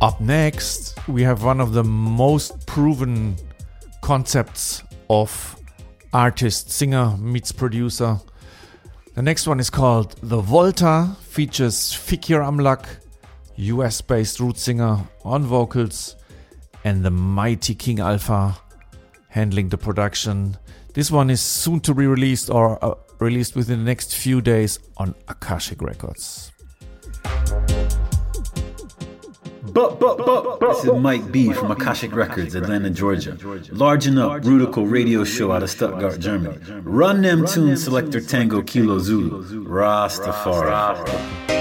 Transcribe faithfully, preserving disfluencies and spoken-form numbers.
Up next, we have one of the most proven concepts of artist, singer meets producer. The next one is called The Volta, features Fikir Amlak, U S-based root singer on vocals, and the mighty King Alpha handling the production. This one is soon to be released or uh, released within the next few days on Akashic Records. But, but, but, but. This is Mike B from Akashic Records, Atlanta, Georgia. Largen Up, Rudical radio show out of Stuttgart, Germany. Run them tunes, Selector Tango Kilo Zulu. Rastafari.